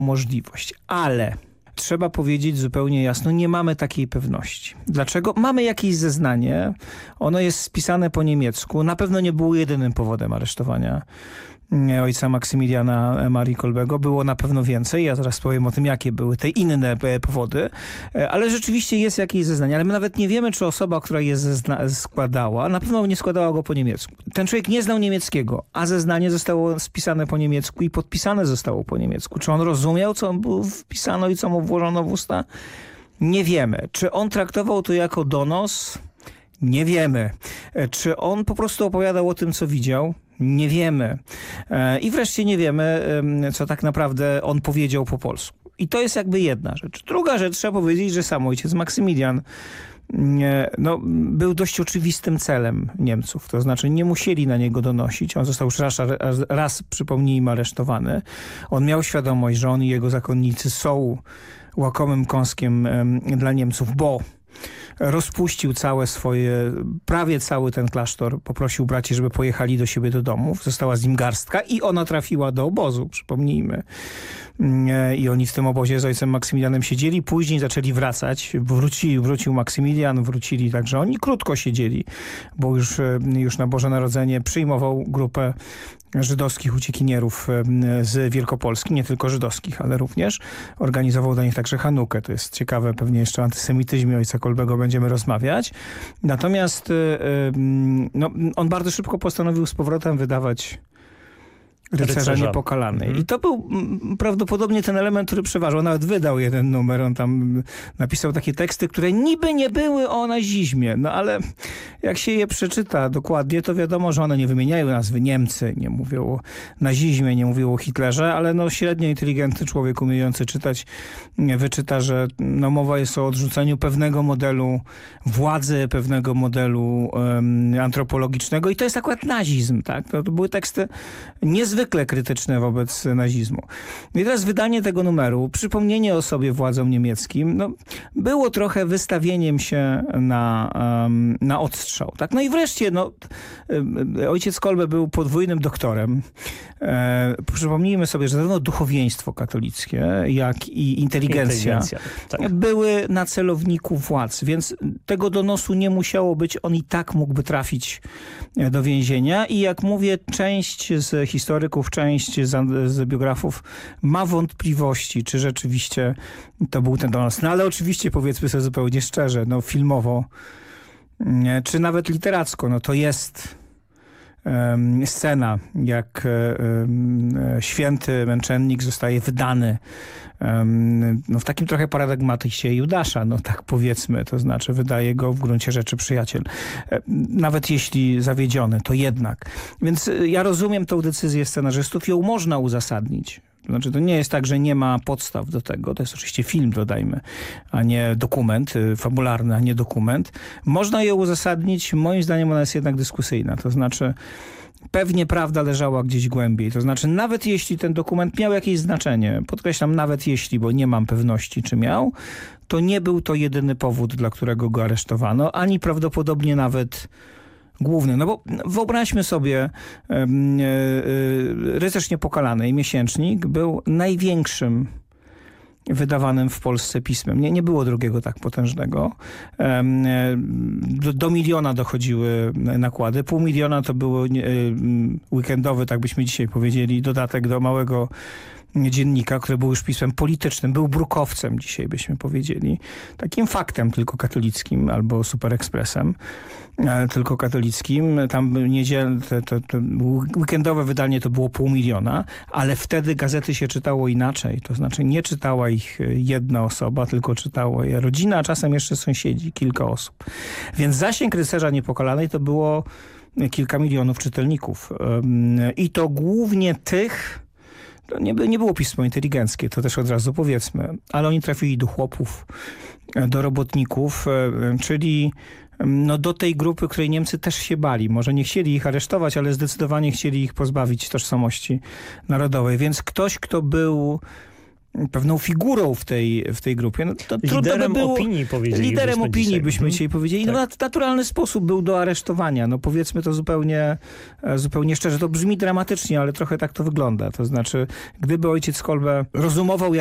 możliwość. Ale trzeba powiedzieć zupełnie jasno, nie mamy takiej pewności. Dlaczego? Mamy jakieś zeznanie, ono jest spisane po niemiecku, na pewno nie było jedynym powodem aresztowania ojca Maksymiliana Marii Kolbego. Było na pewno więcej. Ja zaraz powiem o tym, jakie były te inne powody. Ale rzeczywiście jest jakieś zeznanie. Ale my nawet nie wiemy, czy osoba, która je składała, na pewno nie składała go po niemiecku. Ten człowiek nie znał niemieckiego, a zeznanie zostało spisane po niemiecku i podpisane zostało po niemiecku. Czy on rozumiał, co mu wpisano i co mu włożono w usta? Nie wiemy. Czy on traktował to jako donos? Nie wiemy. Czy on po prostu opowiadał o tym, co widział? Nie wiemy. I wreszcie nie wiemy, co tak naprawdę on powiedział po polsku. I to jest jakby jedna rzecz. Druga rzecz, trzeba powiedzieć, że sam ojciec Maksymilian był dość oczywistym celem Niemców. To znaczy nie musieli na niego donosić. On został już raz przypomnijmy, aresztowany. On miał świadomość, że on i jego zakonnicy są łakomym kąskiem dla Niemców, bo rozpuścił prawie cały ten klasztor. Poprosił braci, żeby pojechali do siebie do domów. Została z nim garstka i ona trafiła do obozu, przypomnijmy. I oni w tym obozie z ojcem Maksymilianem siedzieli. Później zaczęli wracać. Wrócił Maksymilian, wrócili także oni. Krótko siedzieli, bo już na Boże Narodzenie przyjmował grupę żydowskich uciekinierów z Wielkopolski, nie tylko żydowskich, ale również organizował dla nich także Hanukę. To jest ciekawe, pewnie jeszcze o antysemityzmie ojca Kolbego będziemy rozmawiać. Natomiast on bardzo szybko postanowił z powrotem wydawać Rycerza Niepokalanej. I to był prawdopodobnie ten element, który przeważał. Nawet wydał jeden numer. On tam napisał takie teksty, które niby nie były o nazizmie. No ale jak się je przeczyta dokładnie, to wiadomo, że one nie wymieniają nazwy Niemcy, nie mówią o nazizmie, nie mówią o Hitlerze, ale średnio inteligentny człowiek umiejący czytać wyczyta, że mowa jest o odrzuceniu pewnego modelu władzy, pewnego modelu antropologicznego i to jest akurat nazizm. Tak? To były teksty niezwykle krytyczne wobec nazizmu. I teraz wydanie tego numeru, przypomnienie o sobie władzom niemieckim, było trochę wystawieniem się na odstrzał. Tak? No i wreszcie ojciec Kolbe był podwójnym doktorem. Przypomnijmy sobie, że zarówno duchowieństwo katolickie, jak i inteligencja tak, były na celowniku władz, więc tego donosu nie musiało być. On i tak mógłby trafić do więzienia i jak mówię, część z historyków, część z biografów ma wątpliwości, czy rzeczywiście to był ten donos. No ale oczywiście powiedzmy sobie zupełnie szczerze, filmowo, czy nawet literacko, to jest scena, jak święty męczennik zostaje wydany w takim trochę paradygmatycie Judasza, tak powiedzmy, to znaczy wydaje go w gruncie rzeczy przyjaciel. Nawet jeśli zawiedziony, to jednak. Więc ja rozumiem tą decyzję scenarzystów, ją można uzasadnić. Znaczy, to nie jest tak, że nie ma podstaw do tego. To jest oczywiście film, dodajmy, a nie dokument, fabularny, a nie dokument. Można ją uzasadnić. Moim zdaniem ona jest jednak dyskusyjna. To znaczy, pewnie prawda leżała gdzieś głębiej. To znaczy, nawet jeśli ten dokument miał jakieś znaczenie, podkreślam, nawet jeśli, bo nie mam pewności, czy miał, to nie był to jedyny powód, dla którego go aresztowano, ani prawdopodobnie nawet główny. Bo wyobraźmy sobie, Rycerz Niepokalanej, miesięcznik, był największym wydawanym w Polsce pismem. Nie było drugiego tak potężnego. Do 1 000 000 dochodziły nakłady. 500 000 to było weekendowy, tak byśmy dzisiaj powiedzieli, dodatek do małego dziennika, który był już pismem politycznym, był brukowcem, dzisiaj byśmy powiedzieli. Takim faktem tylko katolickim albo Superekspresem, tylko katolickim. Tam weekendowe wydanie to było 500 000, ale wtedy gazety się czytało inaczej. To znaczy nie czytała ich jedna osoba, tylko czytała je rodzina, a czasem jeszcze sąsiedzi, kilka osób. Więc zasięg Rycerza Niepokalanej to było kilka milionów czytelników. I to głównie tych. To nie było pismo inteligenckie, to też od razu powiedzmy, ale oni trafili do chłopów, do robotników, czyli do tej grupy, której Niemcy też się bali. Może nie chcieli ich aresztować, ale zdecydowanie chcieli ich pozbawić tożsamości narodowej. Więc ktoś, kto był pewną figurą w tej grupie. No to liderem by było, opinii powiedzielibyśmy liderem opinii dzisiaj. byśmy dzisiaj powiedzieli. Tak. No, naturalny sposób był do aresztowania. No powiedzmy to zupełnie szczerze. To brzmi dramatycznie, ale trochę tak to wygląda. To znaczy, gdyby ojciec Kolbe rozumował